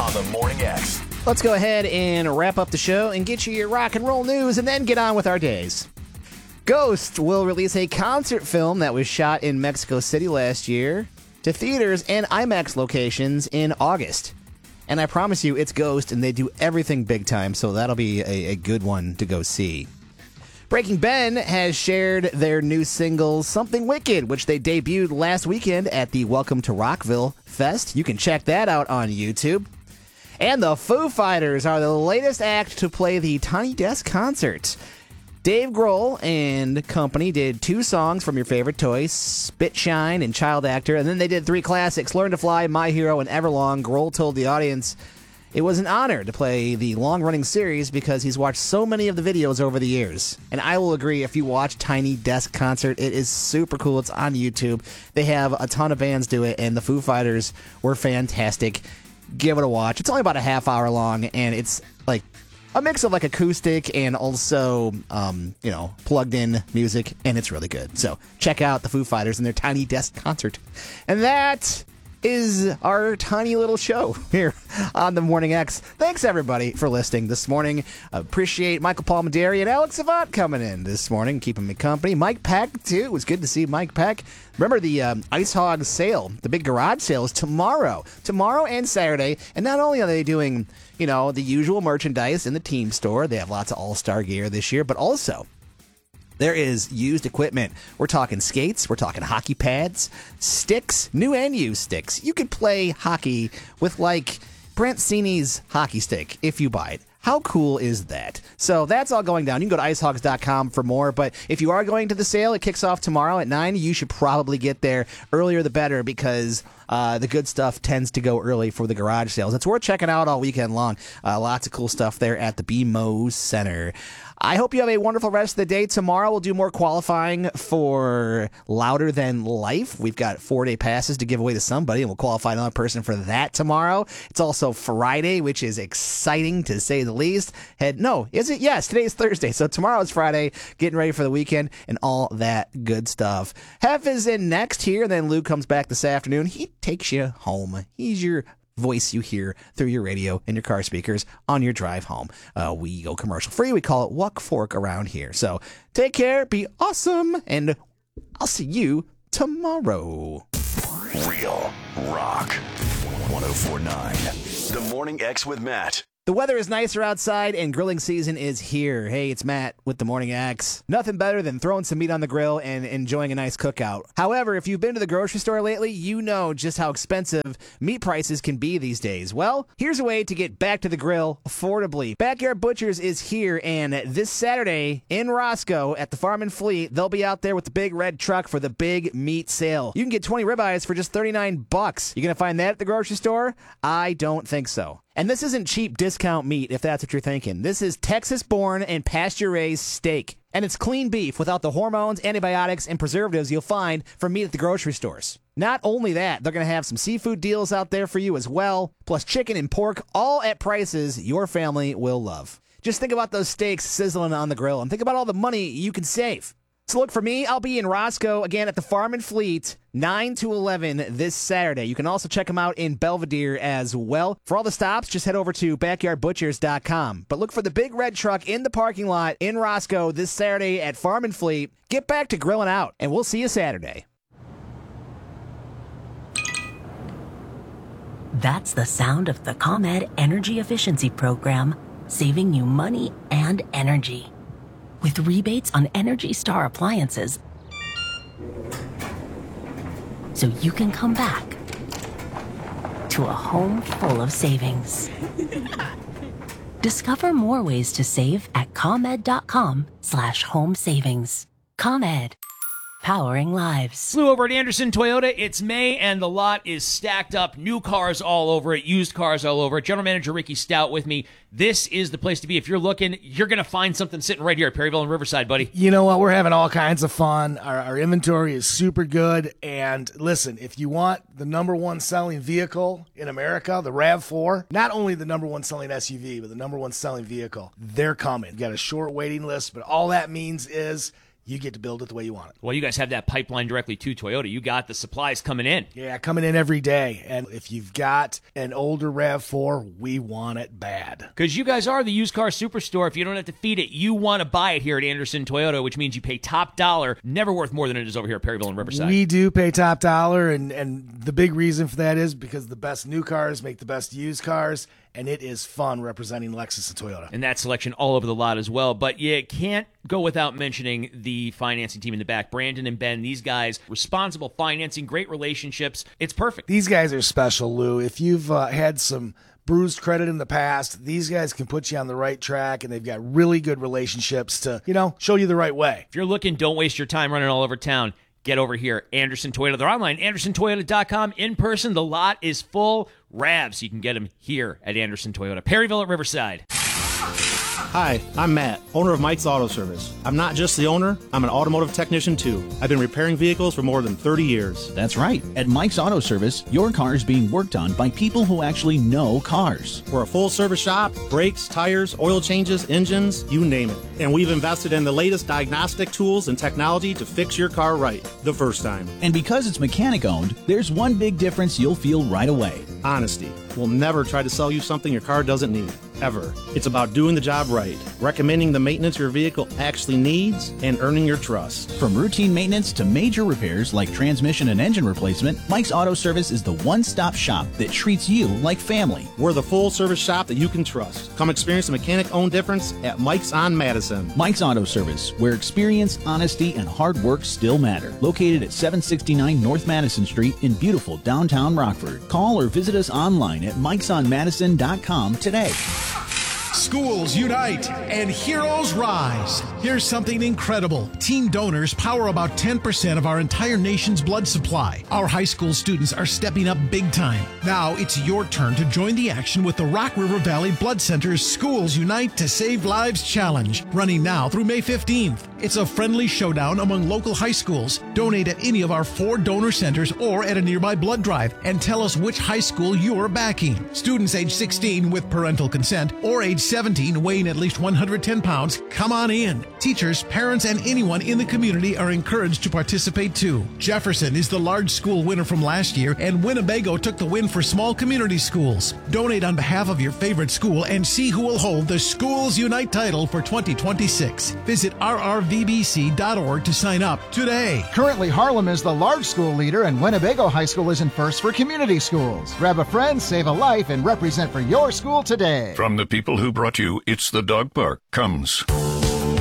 on the Morning X. Let's go ahead and wrap up the show and get you your rock and roll news and then get on with our days. Ghost will release a concert film that was shot in Mexico City last year to theaters and IMAX locations in August. And I promise you, it's Ghost, and they do everything big time, so that'll be a good one to go see. Breaking Ben has shared their new single, Something Wicked, which they debuted last weekend at the Welcome to Rockville Fest. You can check that out on YouTube. And the Foo Fighters are the latest act to play the Tiny Desk concert. Dave Grohl and company did 2 songs from your favorite toys, Spit Shine and Child Actor, and then they did 3 classics, Learn to Fly, My Hero, and Everlong. Grohl told the audience it was an honor to play the long-running series because he's watched so many of the videos over the years. And I will agree, if you watch Tiny Desk Concert, it is super cool. It's on YouTube. They have a ton of bands do it, and the Foo Fighters were fantastic. Give it a watch. It's only about a half hour long, and it's like a mix of like acoustic and also, plugged in music, and it's really good. So check out the Foo Fighters and their Tiny Desk Concert. And that is our tiny little show here on the Morning X. Thanks, everybody, for listening this morning. Appreciate Michael Palminteri and Alex Savant coming in this morning, keeping me company. Mike Peck, too. It was good to see Mike Peck. Remember the Ice Hog sale, the big garage sale is tomorrow and Saturday. And not only are they doing, the usual merchandise in the team store, they have lots of all-star gear this year, but also there is used equipment. We're talking skates. We're talking hockey pads, sticks, new and used sticks. You could play hockey with, like, Brent Sini's hockey stick if you buy it. How cool is that? So that's all going down. You can go to icehogs.com for more. But if you are going to the sale, it kicks off tomorrow at 9. You should probably get there earlier the better because the good stuff tends to go early for the garage sales. It's worth checking out all weekend long. Lots of cool stuff there at the BMO Center. I hope you have a wonderful rest of the day. Tomorrow we'll do more qualifying for Louder Than Life. We've got 4-day passes to give away to somebody, and we'll qualify another person for that tomorrow. It's also Friday, which is exciting to say the least. Is it? Yes, today's Thursday, so tomorrow is Friday, getting ready for the weekend and all that good stuff. Hef is in next here, and then Luke comes back this afternoon. He takes you home. He's your voice you hear through your radio and your car speakers on your drive home. We go commercial free. We call it Walk Fork around here. So take care, be awesome, and I'll see you tomorrow. Real Rock 104.9. The Morning X with Matt. The weather is nicer outside and grilling season is here. Hey, it's Matt with the Morning X. Nothing better than throwing some meat on the grill and enjoying a nice cookout. However, if you've been to the grocery store lately, you know just how expensive meat prices can be these days. Well, here's a way to get back to the grill affordably. Backyard Butchers is here, and this Saturday in Roscoe at the Farm and Fleet, they'll be out there with the big red truck for the big meat sale. You can get 20 ribeyes for just $39. You gonna find that at the grocery store? I don't think so. And this isn't cheap discount meat, if that's what you're thinking. This is Texas-born and pasture-raised steak. And it's clean beef without the hormones, antibiotics, and preservatives you'll find from meat at the grocery stores. Not only that, they're going to have some seafood deals out there for you as well, plus chicken and pork, all at prices your family will love. Just think about those steaks sizzling on the grill, and think about all the money you can save. So look for me. I'll be in Roscoe again at the Farm and Fleet, 9 to 11 this Saturday. You can also check them out in Belvedere as well. For all the stops, just head over to backyardbutchers.com. But look for the big red truck in the parking lot in Roscoe this Saturday at Farm and Fleet. Get back to grilling out, and we'll see you Saturday. That's the sound of the ComEd Energy Efficiency Program, saving you money and energy. With rebates on Energy Star appliances, so you can come back to a home full of savings. Discover more ways to save at ComEd.com/home savings. ComEd. Powering lives. Flew over at Anderson Toyota. It's May, and the lot is stacked up. New cars all over it, used cars all over it. General Manager Ricky Stout with me. This is the place to be. If you're looking, you're going to find something sitting right here at Perryville and Riverside, buddy. You know what? We're having all kinds of fun. Our inventory is super good. And listen, if you want the number one selling vehicle in America, the RAV4, not only the number one selling SUV, but the number one selling vehicle, they're coming. You got a short waiting list, but all that means is you get to build it the way you want it. Well, you guys have that pipeline directly to Toyota. You got the supplies coming in. Yeah, coming in every day. And if you've got an older RAV4, we want it bad. Because you guys are the used car superstore. If you don't have to feed it, you want to buy it here at Anderson Toyota, which means you pay top dollar. Never worth more than it is over here at Perryville and Riverside. We do pay top dollar, and the big reason for that is because the best new cars make the best used cars, and it is fun representing Lexus and Toyota. And that selection all over the lot as well. But you can't go without mentioning the financing team in the back. Brandon and Ben, these guys, responsible financing, great relationships. It's perfect. These guys are special, Lou. If you've had some bruised credit in the past, these guys can put you on the right track, and they've got really good relationships to, show you the right way. If you're looking, don't waste your time running all over town. Get over here, Anderson Toyota. They're online, AndersonToyota.com. In person, the lot is full. RAVs, you can get them here at Anderson Toyota. Perryville at Riverside. Hi, I'm Matt, owner of Mike's Auto Service. I'm not just the owner, I'm an automotive technician too. I've been repairing vehicles for more than 30 years. That's right. At Mike's Auto Service, your car is being worked on by people who actually know cars. We're a full-service shop, brakes, tires, oil changes, engines, you name it. And we've invested in the latest diagnostic tools and technology to fix your car right the first time. And because it's mechanic-owned, there's one big difference you'll feel right away. Honesty. We'll never try to sell you something your car doesn't need, ever. It's about doing the job right, recommending the maintenance your vehicle actually needs, and earning your trust. From routine maintenance to major repairs like transmission and engine replacement, Mike's Auto Service is the one-stop shop that treats you like family. We're the full-service shop that you can trust. Come experience the mechanic-owned difference at Mike's on Madison. Mike's Auto Service, where experience, honesty, and hard work still matter. Located at 769 North Madison Street in beautiful downtown Rockford. Call or visit us online at mikesonmadison.com today. Schools unite and heroes rise. Here's something incredible. Team donors power about 10% of our entire nation's blood supply. Our high school students are stepping up big time. Now it's your turn to join the action with the Rock River Valley Blood Center's Schools Unite to Save Lives Challenge, running now through May 15th. It's a friendly showdown among local high schools. Donate at any of our 4 donor centers or at a nearby blood drive and tell us which high school you're backing. Students age 16 with parental consent or age 17 weighing at least 110 pounds, come on in. Teachers, parents, and anyone in the community are encouraged to participate too. Jefferson is the large school winner from last year, and Winnebago took the win for small community schools. Donate on behalf of your favorite school and see who will hold the Schools Unite title for 2026. Visit rrvbc.org to sign up today. Currently, Harlem is the large school leader, and Winnebago High School is in first for community schools. Grab a friend, save a life, and represent for your school today. From the people who brought you It's the Dog Park comes